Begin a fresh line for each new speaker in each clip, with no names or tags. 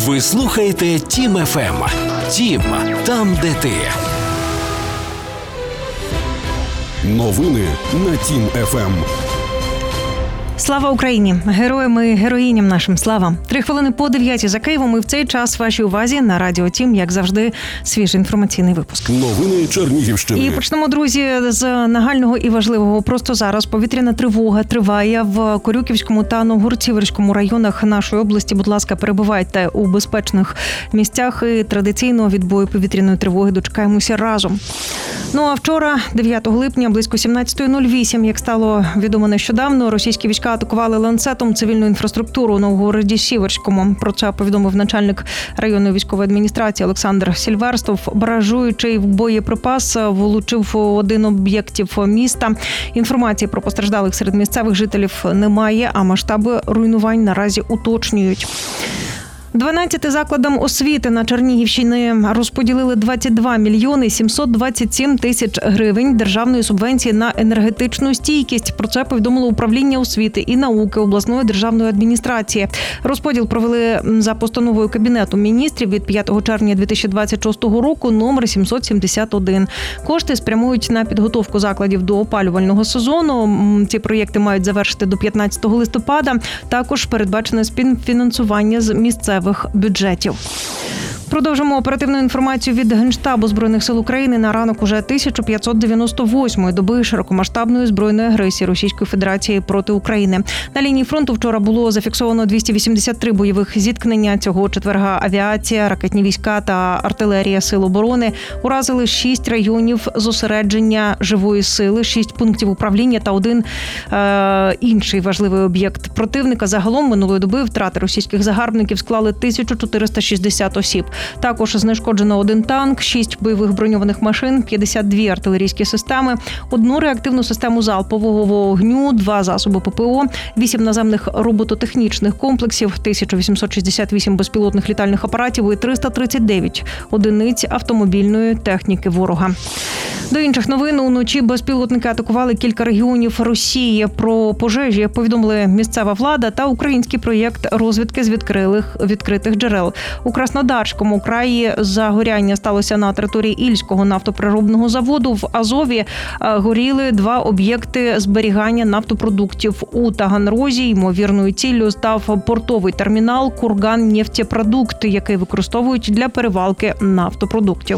Ви слухаєте Тім ФМ. Тім – там, де ти.
Новини на Тім ФМ.
Слава Україні! Героям і героїням нашим слава! 3 хвилини по 9 за Києвом і в цей час вашій увазі на Радіо Тім, як завжди, свіжий інформаційний випуск.
Новини Чернігівщини.
І почнемо, друзі, з нагального і важливого. Просто зараз повітряна тривога триває в Корюківському та Новгород-Сіверському районах нашої області. Будь ласка, перебувайте у безпечних місцях і традиційного відбою повітряної тривоги дочекаємося разом. Ну а вчора, 9 липня, близько 17:08, як стало відомо нещодавно, російські війська атакували ланцетом цивільну інфраструктуру у Новгороді-Сіверському. Про це повідомив начальник районної військової адміністрації Олександр Сільверстов. Баражуючий боєприпас влучив один об'єктів міста. Інформації про постраждалих серед місцевих жителів немає, а масштаби руйнувань наразі уточнюють. 12 закладам освіти на Чернігівщині розподілили 22 мільйони 727 тисяч гривень державної субвенції на енергетичну стійкість. Про це повідомило управління освіти і науки обласної державної адміністрації. Розподіл провели за постановою Кабінету міністрів від 5 червня 2026 року номер 771. Кошти спрямують на підготовку закладів до опалювального сезону. Ці проєкти мають завершити до 15 листопада. Також передбачене співфінансування з місцевих бюджетів. Продовжимо оперативну інформацію від Генштабу Збройних сил України. На ранок уже 1598-ї доби широкомасштабної збройної агресії Російської Федерації проти України. На лінії фронту вчора було зафіксовано 283 бойових зіткнення. Цього четверга авіація, ракетні війська та артилерія Сил оборони уразили 6 районів зосередження живої сили, 6 пунктів управління та один інший важливий об'єкт противника. Загалом минулої доби втрати російських загарбників склали 1460 осіб. Також знешкоджено 1 танк, 6 бойових броньованих машин, 52 артилерійські системи, 1 реактивну систему залпового вогню, 2 засоби ППО, 8 наземних робототехнічних комплексів, 1868 безпілотних літальних апаратів і 339 одиниць автомобільної техніки ворога. До інших новин. Уночі безпілотники атакували кілька регіонів Росії. Про пожежі повідомили місцева влада та український проєкт розвідки з відкритих джерел. У Краснодарському краї загоряння сталося на території Ільського нафтопереробного заводу. В Азові горіли 2 об'єкти зберігання нафтопродуктів. У Таганрозі ймовірною ціллю став портовий термінал «Курганнефтепродукт», який використовують для перевалки нафтопродуктів.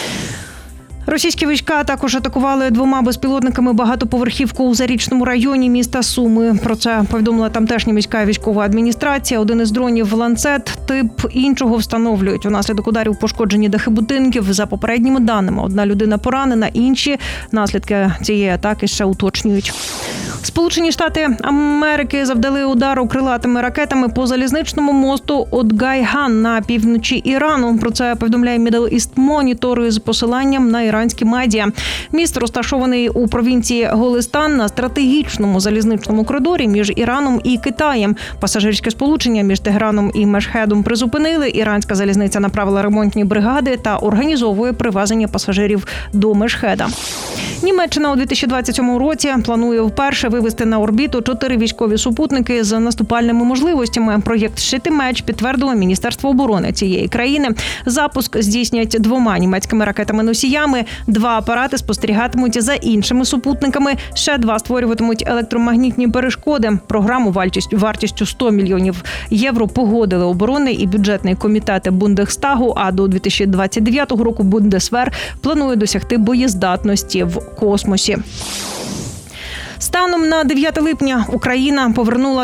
Російські війська також атакували 2 безпілотниками багатоповерхівку у Зарічному районі міста Суми. Про це повідомила тамтешня міська військова адміністрація. Один із дронів «Ланцет», тип іншого встановлюють. Унаслідок ударів пошкоджені дахи будинків. За попередніми даними, 1 людина поранена, інші наслідки цієї атаки ще уточнюють. Сполучені Штати Америки завдали удару крилатими ракетами по залізничному мосту Одгайган на півночі Ірану. Про це повідомляє Middle East Monitor з посиланням на іранські медіа. Міст розташований у провінції Голестан на стратегічному залізничному коридорі між Іраном і Китаєм. Пасажирське сполучення між Тегераном і Мешхедом призупинили. Іранська залізниця направила ремонтні бригади та організовує привезення пасажирів до Мешхеда. Німеччина у 2027 році планує вперше вивести на орбіту 4 військові супутники з наступальними можливостями. Проєкт «Щит і меч» підтвердило Міністерство оборони цієї країни. Запуск здійснять 2 німецькими ракетами-носіями, 2 апарати спостерігатимуть за іншими супутниками, ще 2 створюватимуть електромагнітні перешкоди. Програму вартістю 100 мільйонів євро погодили оборонний і бюджетний комітети Бундестагу, а до 2029 року Бундесвер планує досягти боєздатності в космосі. Станом на 9 липня Україна повернула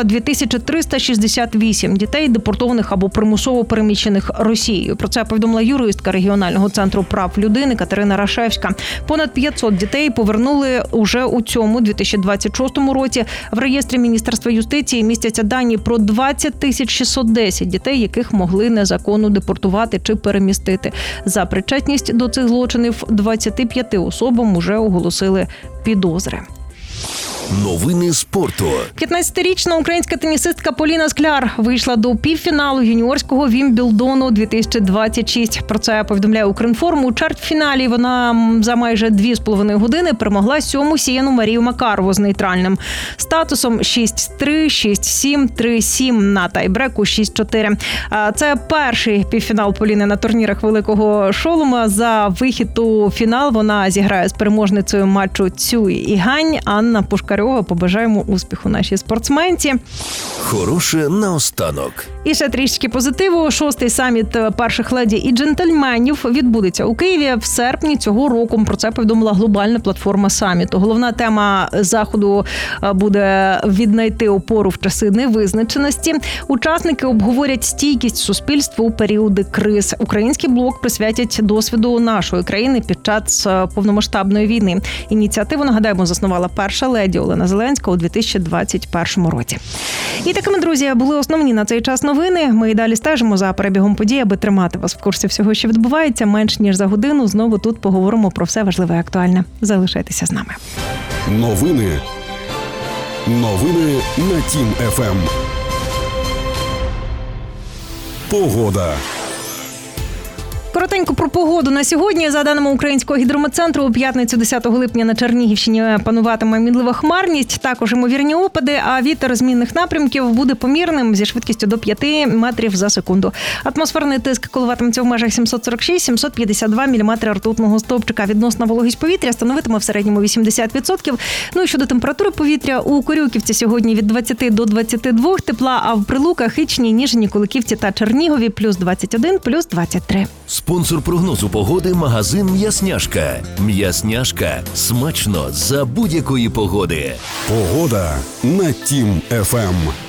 2368 дітей, депортованих або примусово переміщених Росією. Про це повідомила юристка регіонального центру прав людини Катерина Рашевська. Понад 500 дітей повернули уже у цьому 2026 році. В реєстрі Міністерства юстиції містяться дані про 20 610 дітей, яких могли незаконно депортувати чи перемістити. За причетність до цих злочинів 25 особам уже оголосили підозри.
Новини спорту.
15-річна українська тенісистка Поліна Скляр вийшла до півфіналу юніорського Вімблдону 2026. Про це повідомляє Укрінформ. У чвертьфіналі вона за майже 2,5 години перемогла 7-му сіяну Марію Макарову з нейтральним статусом 6-3, 6-7, 3-7 на тайбреку 6-4. Це перший півфінал Поліни на турнірах Великого Шолома. За вихід у фінал вона зіграє з переможницею матчу Цюй і Гань. Анна Пушкарьова. Побажаємо успіху нашій спортсменці.
Хороше наостанок.
І ще трішки позитиву. 6-й саміт перших леді і джентльменів відбудеться у Києві в серпні цього року. Про це повідомила глобальна платформа саміту. Головна тема заходу буде віднайти опору в часи невизначеності. Учасники обговорять стійкість суспільства у періоди криз. Український блок присвятять досвіду нашої країни під час повномасштабної війни. Ініціативу, нагадаємо, заснувала перша леді Олена Зеленська у 2021 році. І такими, друзі, були основні на цей час новини. Ми і далі стежимо за перебігом подій, аби тримати вас в курсі всього, що відбувається. Менш ніж за годину знову тут поговоримо про все важливе і актуальне. Залишайтеся з нами.
Новини на Тім ФМ. Погода.
Коротенько про погоду на сьогодні. За даними Українського гідрометцентру, у п'ятницю 10 липня на Чернігівщині пануватиме мінлива хмарність, також ймовірні опади, а вітер змінних напрямків буде помірним зі швидкістю до 5 метрів за секунду. Атмосферний тиск коливатиметься в межах 746-752 міліметри ртутного стовпчика. Відносна вологість повітря становитиме в середньому 80%. Ну і щодо температури повітря, у Корюківці сьогодні від 20 до 22 тепла, а в Прилуках, Хичні, Ніжині, Куликівці та Чернігові плюс 21, плюс 23.
Спонсор прогнозу погоди – магазин «М'ясняшка». «М'ясняшка» – смачно за будь-якої погоди.
Погода на Тім ФМ.